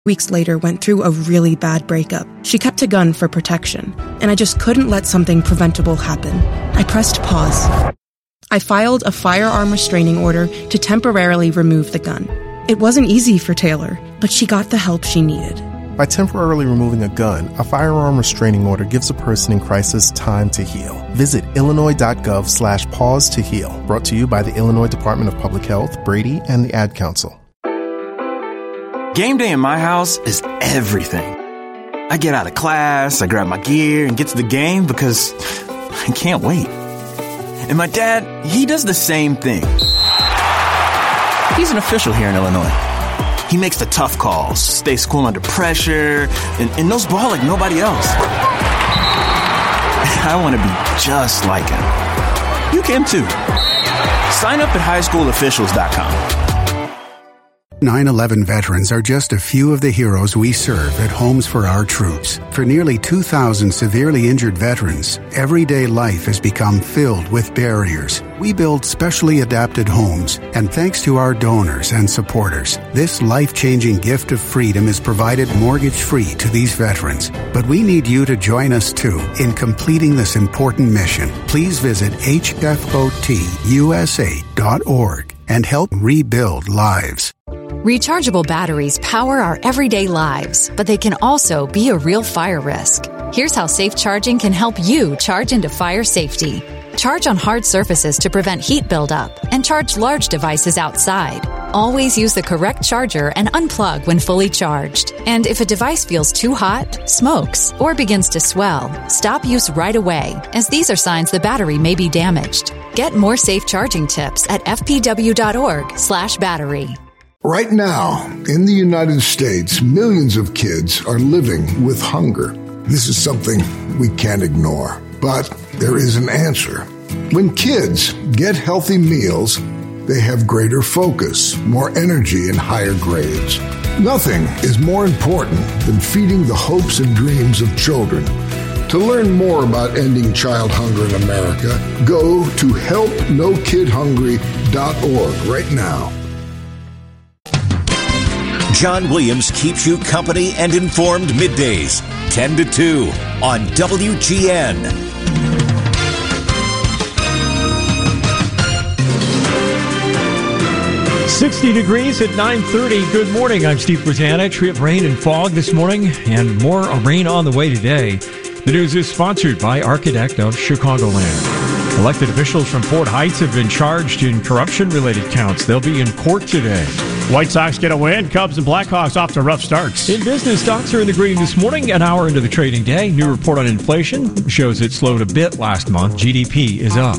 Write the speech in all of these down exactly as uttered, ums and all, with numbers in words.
Weeks later, went through a really bad breakup. She kept a gun for protection, and I just couldn't let something preventable happen. I pressed pause. I filed a firearm restraining order to temporarily remove the gun. It wasn't easy for Taylor, but she got the help she needed. By temporarily removing a gun, a firearm restraining order gives a person in crisis time to heal. Visit illinois.gov slash pause to heal. Brought to you by the Illinois Department of Public Health, Brady, and the Ad Council. Game day in my house is everything. I get out of class, I grab my gear, and get to the game because I can't wait. And my dad, he does the same thing. He's an official here in Illinois. He makes the tough calls, stays cool under pressure, and, and knows ball like nobody else. I want to be just like him. You can too. Sign up at high school officials dot com. nine eleven veterans are just a few of the heroes we serve at Homes for Our Troops. For nearly two thousand severely injured veterans, everyday life has become filled with barriers. We build specially adapted homes, and thanks to our donors and supporters, this life-changing gift of freedom is provided mortgage-free to these veterans. But we need you to join us, too, in completing this important mission. Please visit H F O T U S A dot org and help rebuild lives. Rechargeable batteries power our everyday lives, but they can also be a real fire risk. Here's how safe charging can help you charge into fire safety. Charge on hard surfaces to prevent heat buildup, and charge large devices outside. Always use the correct charger and unplug when fully charged. And if a device feels too hot, smokes, or begins to swell, stop use right away, as these are signs the battery may be damaged. Get more safe charging tips at f p w dot org slash battery. Right now, in the United States, millions of kids are living with hunger. This is something we can't ignore, but there is an answer. When kids get healthy meals, they have greater focus, more energy, and higher grades. Nothing is more important than feeding the hopes and dreams of children. To learn more about ending child hunger in America, go to help no kid hungry dot org right now. John Williams keeps you company and informed middays, ten to two on W G N. sixty degrees at nine thirty. Good morning. I'm Steve Britanich. We have rain and fog this morning and more rain on the way today. The news is sponsored by Architect of Chicagoland. Elected officials from Fort Heights have been charged in corruption-related counts. They'll be in court today. White Sox get a win. Cubs and Blackhawks off to rough starts. In business, stocks are in the green this morning, an hour into the trading day. New report on inflation shows it slowed a bit last month. G D P is up.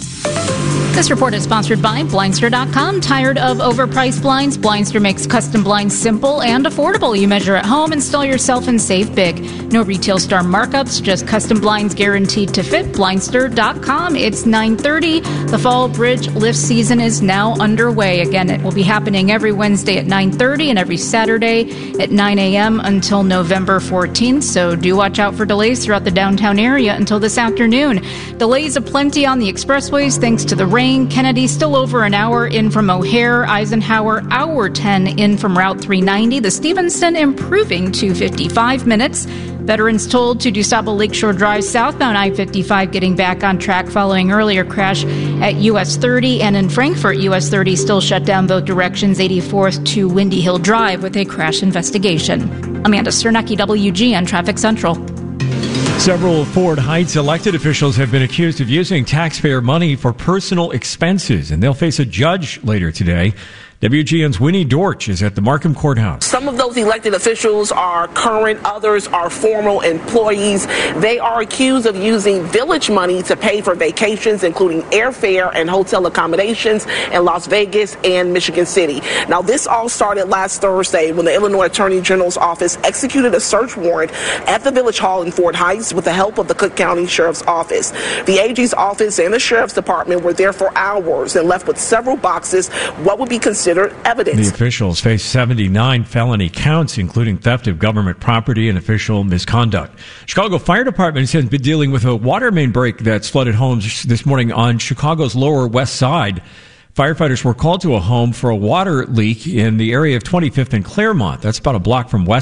This report is sponsored by Blindster dot com. Tired of overpriced blinds? Blindster makes custom blinds simple and affordable. You measure at home, install yourself, and save big. No retail store markups, just custom blinds guaranteed to fit. Blindster dot com. It's nine thirty. The fall bridge lift season is now underway. Again, it will be happening every Wednesday at nine thirty and every Saturday at nine a.m. until November fourteenth. So do watch out for delays throughout the downtown area until this afternoon. Delays aplenty on the expressways thanks to the rain. Kennedy still over an hour in from O'Hare. Eisenhower, hour ten in from Route three ninety. The Stevenson improving to fifty-five minutes. Veterans told to DuSable Lakeshore Drive southbound I fifty-five getting back on track following earlier crash at U S thirty. And in Frankfort, U S thirty still shut down both directions, eighty-fourth to Windy Hill Drive with a crash investigation. Amanda Cernecki, W G N Traffic Central. Several Fort Heights elected officials have been accused of using taxpayer money for personal expenses, and they'll face a judge later today. W G N's Winnie Dortch is at the Markham Courthouse. Some of those elected officials are current, others are former employees. They are accused of using village money to pay for vacations, including airfare and hotel accommodations in Las Vegas and Michigan City. Now, this all started last Thursday when the Illinois Attorney General's office executed a search warrant at the Village Hall in Fort Heights with the help of the Cook County Sheriff's Office. The A G's office and the Sheriff's Department were there for hours and left with several boxes, what would be considered evidence. The officials face seventy-nine felony counts, including theft of government property and official misconduct. Chicago Fire Department has been dealing with a water main break that's flooded homes this morning on Chicago's Lower West Side. Firefighters were called to a home for a water leak in the area of twenty-fifth and Claremont. That's about a block from West